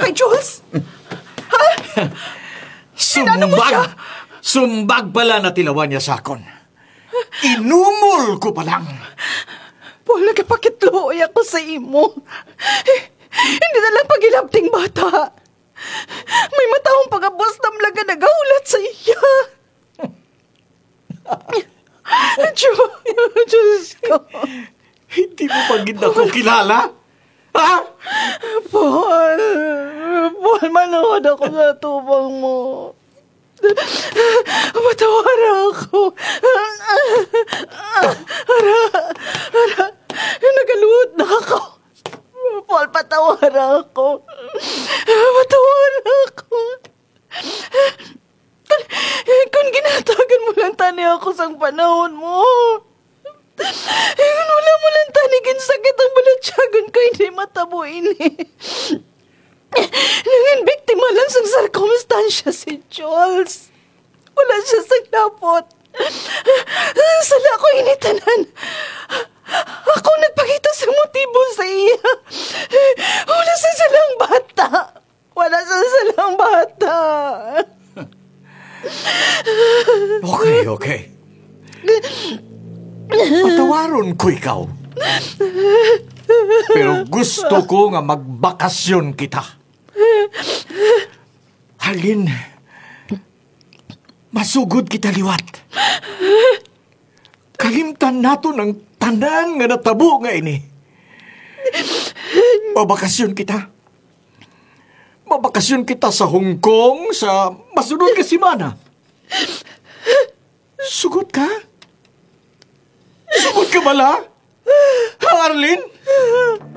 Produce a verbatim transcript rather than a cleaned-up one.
kay Jules? Tinanong mo siya? Sumbag! Sumbag pala na tilawan niya sa akon. Inumol ko pa lang. Paul, nagkapakitloy ako sa imo. Hindi na lang pagilabting bata. May mataong pagabos namlaga nagahulat sa iya. Diyos, Diyos ko. Hindi mo pa gid ako kilala? Ha? Paul, Paul, manood ako sa tubang mo. Matawara ako. Ara, ara, nagaluhod na ako. Paul, patawara ako. Patawara ako. Kung, kung ginatagan mo lang tani ako sang panahon mo. Kung wala mo lang tani ginsakit ang balatsagon ko, hindi matabo ini. Nangin biktima lang sa sarkomstansya si Jules. Wala siya sa lapot. Sala ko initanan. Ako nagpakita sa motibo sa iya. Wala sa salang bata. Wala sa salang bata. Okay, okay. Patawaron ko ikaw. Pero gusto ko nga magbakasyon kita. Halin, masugod kita liwat. Kalimtan nato ng tanan nga natabo nga ini. Mabakasyon kita. Mabakasyon kita sa Hong Kong sa masunod ka simana. Sugod ka? Sugod ka bala? Ha, Arlene?